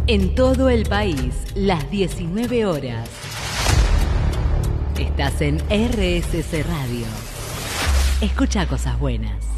En todo el país, las 19 horas. Estás en RSC Radio. Escucha cosas buenas.